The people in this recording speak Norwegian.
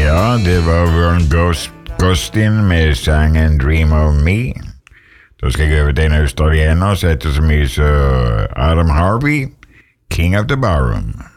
Ja, det var Ron Gostin med sangen Dream of Me. Da skal jeg over til en australiener som heter så mye som Adam Harvey, King of the Ballroom.